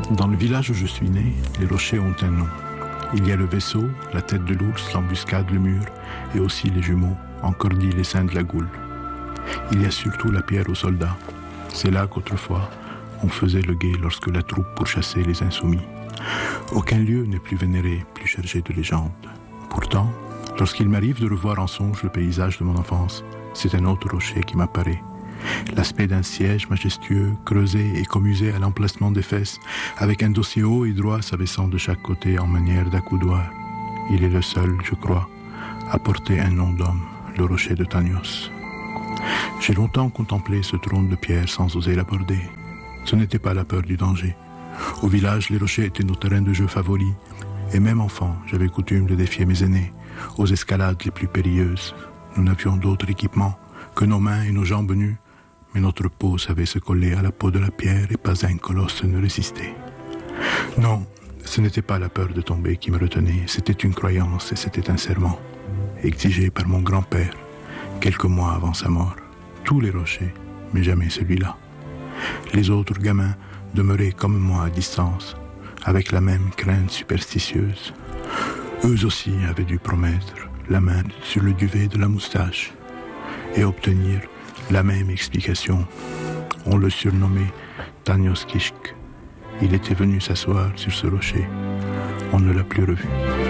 Dans le village où je suis né, les rochers ont un nom. Il y a le vaisseau, la tête de l'ours, l'embuscade, le mur, et aussi les jumeaux, encordis les seins de la goule. Il y a surtout la pierre aux soldats. C'est là qu'autrefois, on faisait le guet lorsque la troupe pourchassait les insoumis. Aucun lieu n'est plus vénéré, plus chargé de légendes. Pourtant, lorsqu'il m'arrive de revoir en songe le paysage de mon enfance, c'est un autre rocher qui m'apparaît. L'aspect d'un siège majestueux, creusé et commusé à l'emplacement des fesses, avec un dossier haut et droit s'abaissant de chaque côté en manière d'accoudoir. Il est le seul, je crois, à porter un nom d'homme, le rocher de Tanios. J'ai longtemps contemplé ce trône de pierre sans oser l'aborder. Ce n'était pas la peur du danger. Au village, les rochers étaient nos terrains de jeu favoris, et même enfant, j'avais coutume de défier mes aînés aux escalades les plus périlleuses. Nous n'avions d'autre équipement que nos mains et nos jambes nues, mais notre peau savait se coller à la peau de la pierre et pas un colosse ne résistait. Non, ce n'était pas la peur de tomber qui me retenait, c'était une croyance et c'était un serment, exigé par mon grand-père, quelques mois avant sa mort. Tous les rochers, mais jamais celui-là. Les autres gamins demeuraient comme moi à distance, avec la même crainte superstitieuse. Eux aussi avaient dû promettre la main sur le duvet de la moustache et obtenir la même explication. On le surnommait Tanios Kishk. Il était venu s'asseoir sur ce rocher. On ne l'a plus revu.